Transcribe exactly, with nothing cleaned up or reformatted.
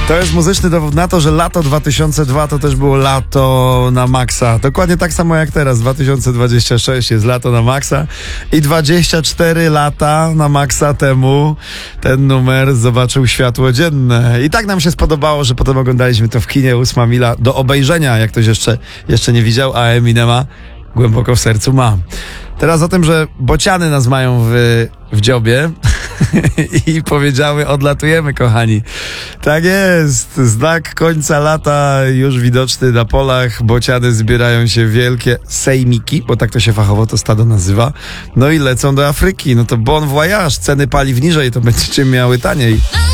To jest muzyczny dowód na to, że lato dwa tysiące dwa to też było lato na maksa. Dokładnie tak samo jak teraz. dwa tysiące dwudziesty szósty jest lato na maksa i dwadzieścia cztery lata na maksa temu ten numer zobaczył światło dzienne. I tak nam się spodobało, że potem oglądaliśmy to w kinie. Ósma mila do obejrzenia, jak ktoś jeszcze, jeszcze nie widział, a Eminema głęboko w sercu ma. Teraz o tym, że bociany nas mają w, w dziobie i powiedziały: odlatujemy, kochani. Tak jest, znak końca lata już widoczny na polach. Bociany zbierają się wielkie sejmiki, bo tak to się fachowo to stado nazywa. No i lecą do Afryki. No to bon voyage, ceny paliw niżej, to będziecie miały taniej.